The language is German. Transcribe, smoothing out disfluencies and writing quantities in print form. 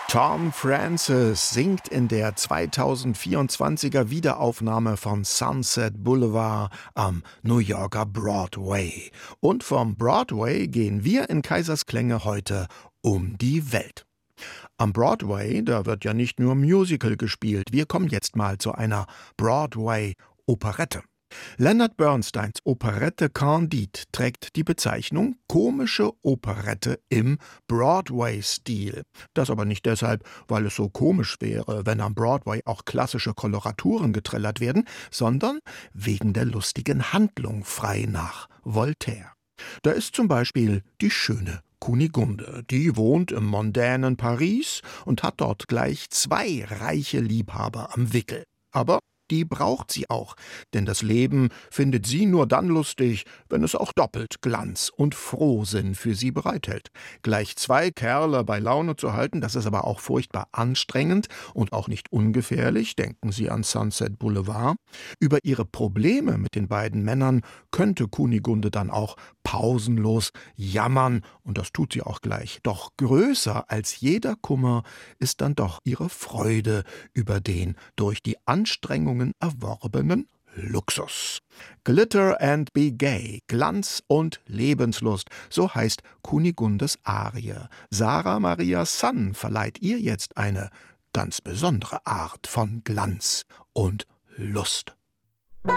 Tom Francis singt in der 2024er Wiederaufnahme von Sunset Boulevard am New Yorker Broadway. Und vom Broadway gehen wir in Kaisersklänge heute um die Welt. Am Broadway, da wird ja nicht nur Musical gespielt. Wir kommen jetzt mal zu einer Broadway-Operette. Leonard Bernsteins Operette Candide trägt die Bezeichnung komische Operette im Broadway-Stil. Das aber nicht deshalb, weil es so komisch wäre, wenn am Broadway auch klassische Koloraturen getrellert werden, sondern wegen der lustigen Handlung, frei nach Voltaire. Da ist zum Beispiel die schöne Kunigunde. Die wohnt im mondänen Paris und hat dort gleich 2 reiche Liebhaber am Wickel. Aber die braucht sie auch, denn das Leben findet sie nur dann lustig, wenn es auch doppelt Glanz und Frohsinn für sie bereithält. Gleich 2 Kerle bei Laune zu halten, das ist aber auch furchtbar anstrengend und auch nicht ungefährlich, denken Sie an Sunset Boulevard. Über ihre Probleme mit den beiden Männern könnte Kunigunde dann auch pausenlos jammern, und das tut sie auch gleich. Doch größer als jeder Kummer ist dann doch ihre Freude über den durch die Anstrengungen erworbenen Luxus. Glitter and be gay, Glanz und Lebenslust, so heißt Kunigundes Arie. Sarah Maria Sun verleiht ihr jetzt eine ganz besondere Art von Glanz und Lust.